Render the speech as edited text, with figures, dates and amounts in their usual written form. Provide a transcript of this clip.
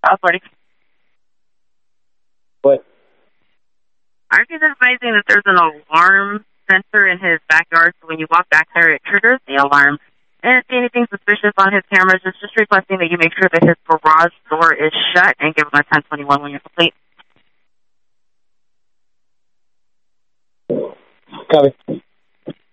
Party. What? Aren't you advising that there's an alarm sensor in his backyard, so when you walk back there, it triggers the alarm? I didn't see anything suspicious on his cameras. It's just requesting that you make sure that his garage door is shut and give him a 1021 when you're complete. Copy.